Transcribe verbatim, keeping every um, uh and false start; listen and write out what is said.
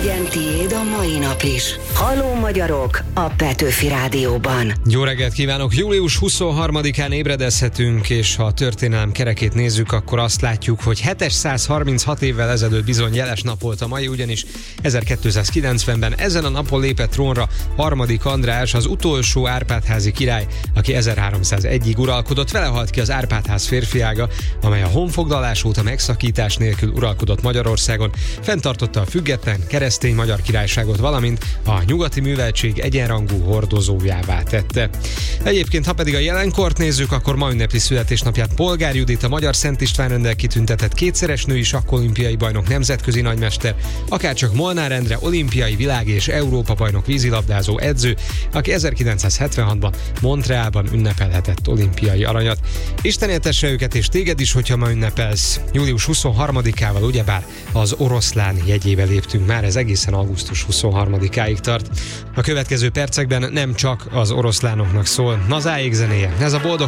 Legyen tiéd a mai nap is. Halló magyarok a Petőfi Rádióban. Jó reggelt kívánok! július huszonharmadikán ébredezhetünk, és ha a történelem kerekét nézzük, akkor azt látjuk, hogy hétszázharminchat évvel ezelőtt bizony jeles nap volt a mai, ugyanis ezerkétszázkilencvenben ezen a napon lépett trónra harmadik András, az utolsó Árpád-házi király, aki ezerháromszázegyig uralkodott. Vele halt ki az Árpád-ház férfiága, amely a honfoglalás óta megszakítás nélkül uralkodott Magyarországon, fenntartotta a független keresztény magyar királyságot, valamint a nyugati műveltség egyenrangú hordozójává tette. Egyébként, ha pedig a jelenkort nézzük, akkor ma ünnepli születésnapját Polgár Judit, a Magyar Szent István renddel kitüntetett kétszeres női sakkolimpiai bajnok, nemzetközi nagymester, akárcsak Molnár Endre, olimpiai, világ és Európa bajnok vízilabdázó edző, aki ezerkilencszázhetvenhatban Montrealban ünnepelhetett olimpiai aranyat. Isten éltesse őket és téged is, hogyha ma ünnepelsz. július huszonharmadikával ugyebár az oroszlán jegyébe léptünk már, ez egészen augusztus huszonharmadikáig tart. A következő percekben nem csak az oroszlánoknak szól Nazáék zenéje. Ez a boldog